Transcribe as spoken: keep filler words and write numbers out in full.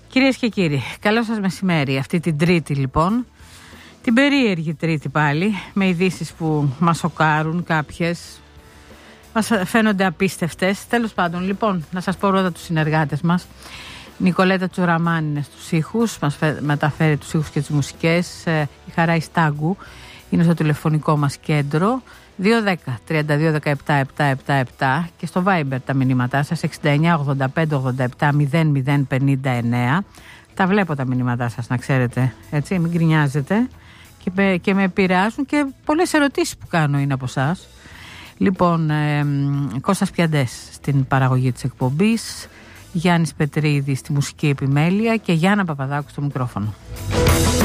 Κυρίες και κύριοι, καλό σας μεσημέρι. Αυτή την Τρίτη λοιπόν, την περίεργη Τρίτη πάλι, με ειδήσεις που μας σοκάρουν, κάποιες μας φαίνονται απίστευτες. Τέλος πάντων, λοιπόν, να σας πω πρώτα τους συνεργάτες μας. Νικολέτα Τσουραμάν είναι στους ήχους, μας μεταφέρει τους ήχους και τις μουσικές. Η Χαρά Ιστάγκου είναι στο τηλεφωνικό μας κέντρο. δύο δέκα τριάντα δύο δεκαεπτά εβδομήντα επτά και στο Viber τα μηνύματά σας εξήντα εννιά ογδόντα πέντε ογδόντα επτά μηδέν μηδέν πενήντα εννέα. Τα βλέπω τα μηνύματά σας, να ξέρετε, έτσι, μην γκρινιάζετε, και, και με επηρεάζουν και πολλές ερωτήσεις που κάνω είναι από εσάς. Λοιπόν, ε, Κώστας Πιαντές στην παραγωγή της εκπομπής, Γιάννης Πετρίδης στη μουσική επιμέλεια και Γιάννα Παπαδάκου στο μικρόφωνο.